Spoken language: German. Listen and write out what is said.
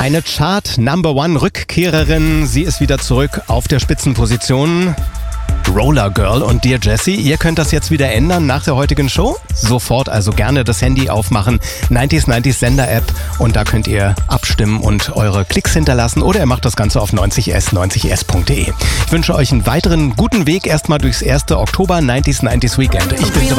Eine Chart-Number-One-Rückkehrerin. Sie ist wieder zurück auf der Spitzenposition. Roller Girl und Dear Jessie, ihr könnt das jetzt wieder ändern nach der heutigen Show. Sofort also gerne das Handy aufmachen, 90s Sender-App und da könnt ihr abstimmen und eure Klicks hinterlassen oder ihr macht das Ganze auf 90s.de. Ich wünsche euch einen weiteren guten Weg erstmal durchs erste Oktober 90s Weekend. Ich bin Sebastian.